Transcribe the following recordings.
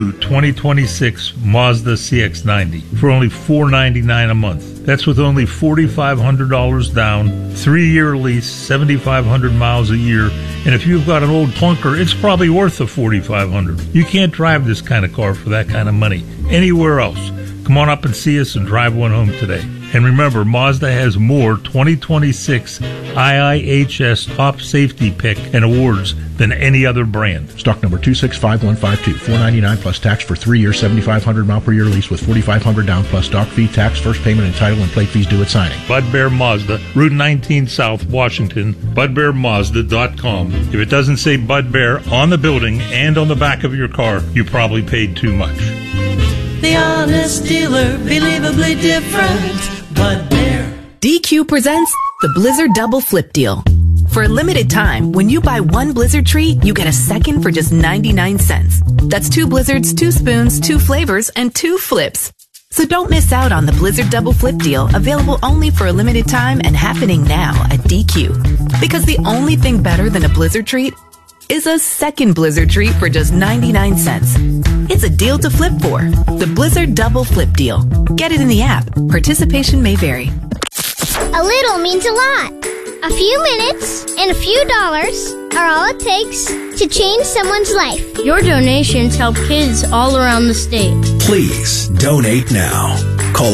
2026 Mazda CX-90 for only $499 a month. That's with only $4,500 down, 3-year lease, 7,500 miles a year, and if you've got an old clunker, it's probably worth the $4,500. You can't drive this kind of car for that kind of money anywhere else. Come on up and see us and drive one home today. And remember, Mazda has more 2026 IIHS Top Safety Pick and awards than any other brand. Stock number 265152, $499 plus tax for 3 years, 7,500 mile per year lease with $4,500 down plus stock fee, tax, first payment, and title and plate fees due at signing. Bud Bear Mazda, Route 19 South, Washington, budbearmazda.com. If it doesn't say Bud Bear on the building and on the back of your car, you probably paid too much. The honest dealer, believably different. Bud Bear. DQ presents the Blizzard Double Flip Deal. For a limited time, when you buy one Blizzard treat, you get a second for just 99 cents. That's 2 Blizzards, 2 spoons, 2 flavors, and 2 flips. So don't miss out on the Blizzard Double Flip Deal, available only for a limited time and happening now at DQ. Because the only thing better than a Blizzard treat is a second Blizzard treat for just 99 cents. It's a deal to flip for. The Blizzard Double Flip Deal. Get it in the app. Participation may vary. A little means a lot. A few minutes and a few dollars are all it takes to change someone's life. Your donations help kids all around the state. Please donate now. Call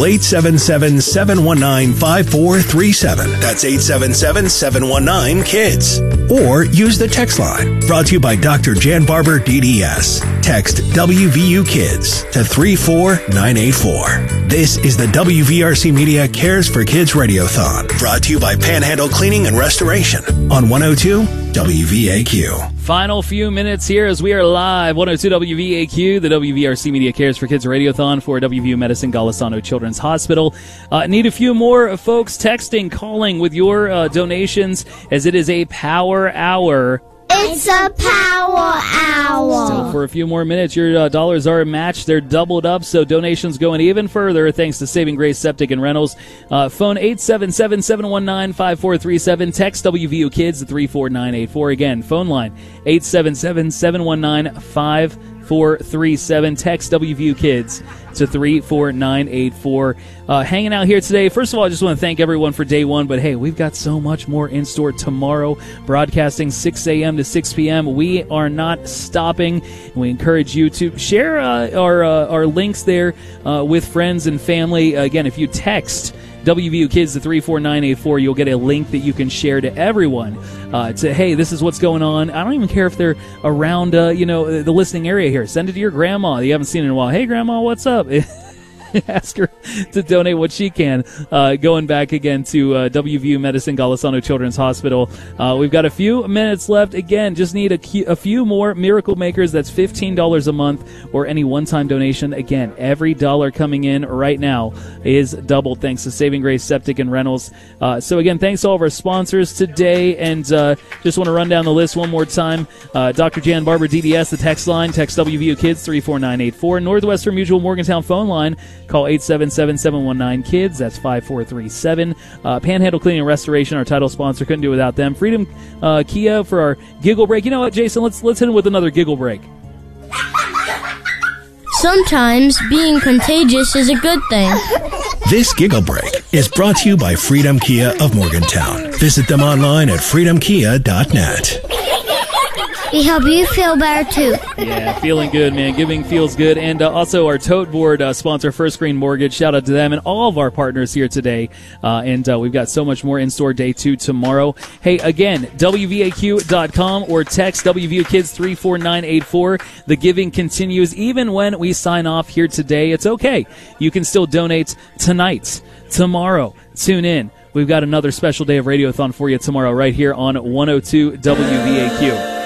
877-719-5437. That's 877-719-KIDS. Or use the text line. Brought to you by Dr. Jan Barber, DDS. Text WVU Kids to 34984. This is the WVRC Media Cares for Kids Radiothon. Brought to you by Panhandle Cleaning and Restoration on 102 WVAQ. Final few minutes here as we are live, 102 WVAQ, the WVRC Media Cares for Kids Radiothon for WVU Medicine Golisano Children's Hospital. Need a few more folks texting, calling with your donations as it is a power hour. It's a power hour. Still for a few more minutes, your dollars are matched. They're doubled up, so donations going even further thanks to Saving Grace Septic and Rentals. Phone 877-719-5437. Text WVU Kids to 34984. Again, phone line 877-719-5437. Text WVU Kids to 34984. Hanging out here today. First of all, I just want to thank everyone for day one, but hey, we've got so much more in store tomorrow, broadcasting 6 a.m. to 6 p.m. We are not stopping, and we encourage you to share our links there with friends and family. Again, if you text WVU Kids to 34984, you'll get a link that you can share to everyone to, hey, this is what's going on. I don't even care if they're around, the listening area here. Send it to your grandma that you haven't seen in a while. Hey, Grandma, what's up? Ask her to donate what she can. Going back again to WVU Medicine Golisano Children's Hospital. We've got a few minutes left. Again, just need a few more Miracle Makers. That's $15 a month or any one-time donation. Again, every dollar coming in right now is doubled thanks to Saving Grace Septic and Rentals. So again, thanks to all of our sponsors today. And just want to run down the list one more time. Dr. Jan Barber, DDS, the text line. Text WVU Kids 34984. Northwestern Mutual Morgantown phone line. Call 877-719-KIDS. That's 5437. Panhandle Cleaning and Restoration, our title sponsor. Couldn't do it without them. Freedom Kia for our giggle break. You know what, Jason? Let's hit him with another giggle break. Sometimes being contagious is a good thing. This Giggle Break is brought to you by Freedom Kia of Morgantown. Visit them online at freedomkia.net. We help you feel better, too. Yeah, feeling good, man. Giving feels good. And also our tote board sponsor, First Screen Mortgage. Shout out to them and all of our partners here today. And we've got so much more in store day 2 tomorrow. Hey, again, WVAQ.com or text WVU Kids 34984. The giving continues even when we sign off here today. It's okay. You can still donate tonight, tomorrow. Tune in. We've got another special day of Radiothon for you tomorrow right here on 102 WVAQ.